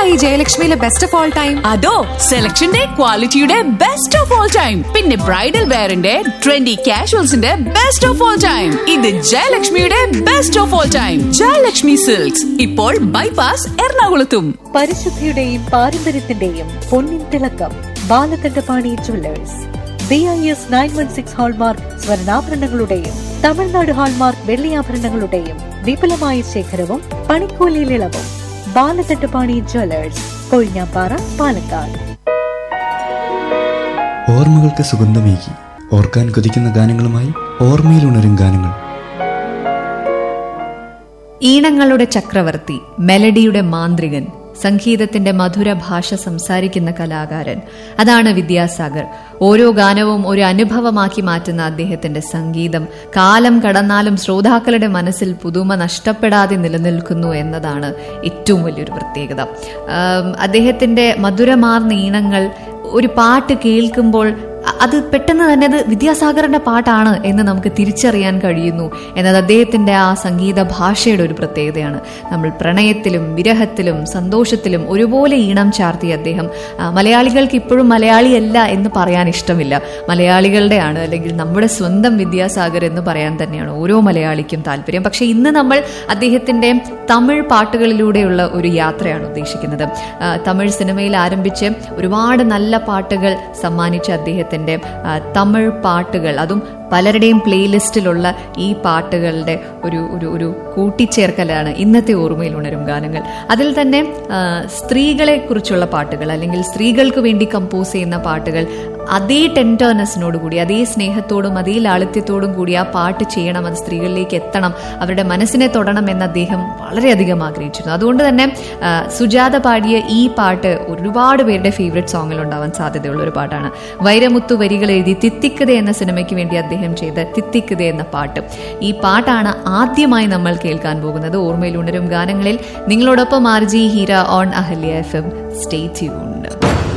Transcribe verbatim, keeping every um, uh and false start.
ഈ ജയലക്ഷ്മിയിലെ best of all time? അതോ സെലക്ഷന്റെ ക്വാളിറ്റിയുടെ best of all time, പിന്നെ bridal വെയറിന്റെ trendy കാഷ്വൽസിന്റെ best of all time. ഇത് ജയലക്ഷ്മിയുടെ best of all time. Jayalakshmi silks ഇപ്പോൾ bypass എറണാകുളത്തും. പരിശുദ്ധിയുടെയും പാരമ്പര്യത്തിന്റെയും പൊന്നിൻ തിളക്കം Balakandapani jewellers. B I S nine one six hallmark സ്വർണ്ണാഭരണങ്ങളുടെയും Tamil Nadu hallmark വെള്ളിയാഭരണങ്ങളുടെയും വിപുലമായ ശേഖരവും പണിക്കൂലിയിൽ ഇളവും. ബാലകണ്ഠപാണി ജുവല്ലേഴ്സ്, കൊഴിഞ്ഞാപ്പാറ, പാലക്കാട്. ഓർമ്മകൾക്ക് സുഗന്ധമേകി ഓർക്കാൻ കൊതിക്കുന്ന ഗാനങ്ങളുമായി ഓർമ്മയിൽ ഉണരും ഗാനങ്ങൾ. ഈണങ്ങളുടെ ചക്രവർത്തി, മെലഡിയുടെ മാന്ത്രികൻ, സംഗീതത്തിന്റെ മധുര ഭാഷ സംസാരിക്കുന്ന കലാകാരൻ, അതാണ് വിദ്യാസാഗർ. ഓരോ ഗാനവും ഒരു അനുഭവമാക്കി മാറ്റുന്ന അദ്ദേഹത്തിന്റെ സംഗീതം കാലം കടന്നാലും ശ്രോതാക്കളുടെ മനസ്സിൽ പുതുമ നഷ്ടപ്പെടാതെ നിലനിൽക്കുന്നു എന്നതാണ് ഏറ്റവും വലിയൊരു പ്രത്യേകത. അദ്ദേഹത്തിന്റെ മധുരമാർന്ന ഈണങ്ങൾ, ഒരു പാട്ട് കേൾക്കുമ്പോൾ അത് പെട്ടെന്ന് തന്നെ അത് വിദ്യാസാഗറിന്റെ പാട്ടാണ് എന്ന് നമുക്ക് തിരിച്ചറിയാൻ കഴിയുന്നു എന്നത് അദ്ദേഹത്തിന്റെ ആ സംഗീത ഭാഷയുടെ ഒരു പ്രത്യേകതയാണ്. നമ്മൾ പ്രണയത്തിലും വിരഹത്തിലും സന്തോഷത്തിലും ഒരുപോലെ ഈണം ചാർത്തി അദ്ദേഹം. മലയാളികൾക്ക് ഇപ്പോഴും മലയാളിയല്ല എന്ന് പറയാൻ ഇഷ്ടമില്ല, മലയാളികളുടെയാണ്, അല്ലെങ്കിൽ നമ്മുടെ സ്വന്തം വിദ്യാസാഗർ എന്ന് പറയാൻ തന്നെയാണ് ഓരോ മലയാളിക്കും താല്പര്യം. പക്ഷെ ഇന്ന് നമ്മൾ അദ്ദേഹത്തിന്റെ തമിഴ് പാട്ടുകളിലൂടെയുള്ള ഒരു യാത്രയാണ് ഉദ്ദേശിക്കുന്നത്. തമിഴ് സിനിമയിൽ ആരംഭിച്ച് ഒരുപാട് നല്ല പാട്ടുകൾ സമ്മാനിച്ച അദ്ദേഹത്തിന്റെ തമിഴ് പാട്ടുകൾ, അതും പലരുടെയും പ്ലേലിസ്റ്റിലുള്ള ഈ പാട്ടുകളുടെ ഒരു ഒരു ഒരു കൂട്ടിച്ചേർക്കലാണ് ഇന്നത്തെ ഓർമ്മയിൽ ഉണരും ഗാനങ്ങൾ. അതിൽ തന്നെ സ്ത്രീകളെ കുറിച്ചുള്ള പാട്ടുകൾ, അല്ലെങ്കിൽ സ്ത്രീകൾക്ക് വേണ്ടി കമ്പോസ് ചെയ്യുന്ന പാട്ടുകൾ, അതേ ടെൻഡർനെസ്സിനോട് കൂടി, അതേ സ്നേഹത്തോടും അതേ ലാളിത്യത്തോടും കൂടി ആ പാട്ട് ചെയ്യണം, അത് സ്ത്രീകളിലേക്ക് എത്തണം, അവരുടെ മനസ്സിനെ തൊടണം എന്ന് അദ്ദേഹം വളരെയധികം ആഗ്രഹിച്ചിരുന്നു. അതുകൊണ്ട് തന്നെ സുജാത പാടിയ ഈ പാട്ട് ഒരുപാട് പേരുടെ ഫേവറേറ്റ് സോങ്ങിൽ ഉണ്ടാവാൻ സാധ്യതയുള്ള ഒരു പാട്ടാണ്. വൈരമുത്തു വരികൾ എഴുതി തിത്തിക്കത എന്ന സിനിമയ്ക്ക് വേണ്ടി അദ്ദേഹം ചെയ്ത തിത്തിക്കത എന്ന പാട്ട്, ഈ പാട്ടാണ് ആദ്യമായി നമ്മൾ കേൾക്കാൻ പോകുന്നത് ഓർമ്മയിൽ ഉണരും ഗാനങ്ങളിൽ. നിങ്ങളോടൊപ്പം R G Heera on Ahalya F M. Stay tuned.